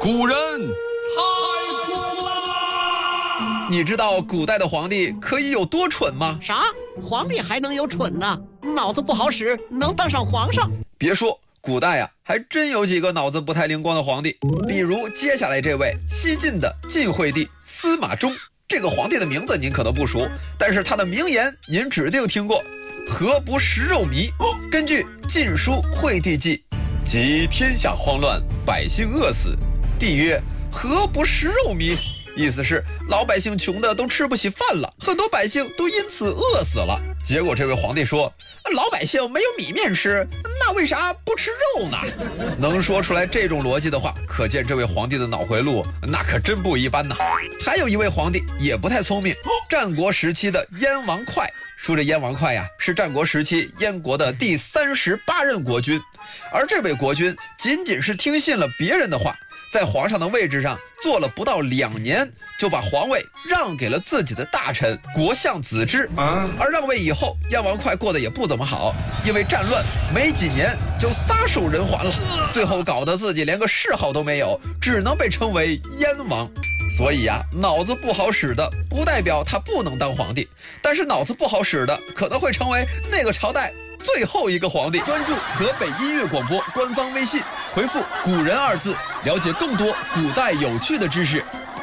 古人太苦了。 你知道古代的皇帝可以有多蠢吗？ 啥？皇帝还能有蠢呢？脑子不好使，能当上皇上？ 别说，古代啊，还真有几个脑子不太灵光的皇帝。比如接下来这位西晋的晋惠帝司马衷。这个皇帝的名字您可能不熟，但是他的名言您指定听过：何不食肉糜？根据《晋书·惠帝纪》，即天下慌乱，百姓饿死，帝曰：何不食肉糜？意思是老百姓穷的都吃不起饭了，很多百姓都因此饿死了。结果这位皇帝说：老百姓没有米面吃，那为啥不吃肉呢？能说出来这种逻辑的话，可见这位皇帝的脑回路那可真不一般呐。还有一位皇帝也不太聪明，战国时期的燕王哙。说这燕王哙呀，是战国时期燕国的第38任国君，而这位国君仅仅是听信了别人的话，在皇上的位置上坐了不到2年，就把皇位让给了自己的大臣国相子之。而让位以后，燕王哙过得也不怎么好，因为战乱，没几年就撒手人寰了，最后搞得自己连个谥号都没有，只能被称为燕王。所以啊，脑子不好使的不代表他不能当皇帝，但是脑子不好使的可能会成为那个朝代最后一个皇帝。关注河北音乐广播官方微信，回复“古人”2字，了解更多古代有趣的知识。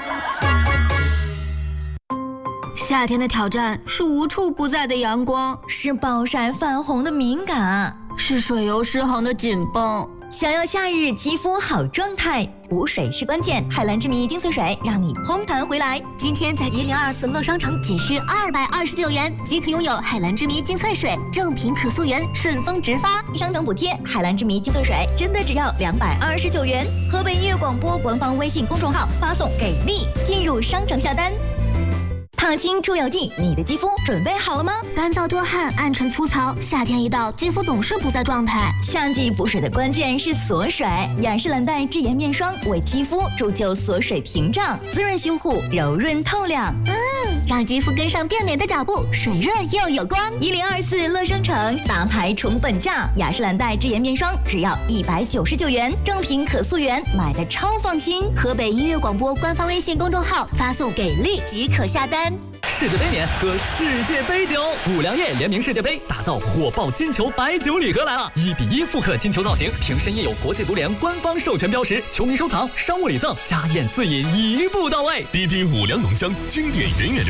夏天的挑战是无处不在的阳光， 是暴晒泛红的敏感， 是水油失衡的紧绷。 想要夏日肌肤好状态，补水是关键。海蓝之谜精粹水让你嘭弹回来。 今天在1024乐商城仅需229元即可拥有海蓝之谜精粹水，正品可溯源，顺丰直发， 商城补贴。海蓝之谜精粹水真的只要229元。河北音乐广播官方微信公众号发送给力，进入商城下单。烫青出油剂，你的肌肤准备好了吗？ 干燥多汗，暗沉粗糙，夏天一到，肌肤总是不在状态。 夏季补水的关键是锁水，雅诗兰黛智妍面霜为肌肤铸就锁水屏障，滋润修护，柔润透亮。 让肌肤跟上变美的脚步，水润又有光。 1024乐商城大牌宠本价，雅诗兰黛智妍面霜只要199元，正品可溯源，买的超放心。 河北音乐广播官方微信公众号发送给力即可下单。 世界杯年喝世界杯酒，五粮液联名世界杯，打造火爆金球白酒礼盒来了！1:1复刻金球造型，瓶身印有国际足联官方授权标识，球迷收藏，商务礼赠，家宴自饮一步到位。 滴滴五粮浓香，经典源远流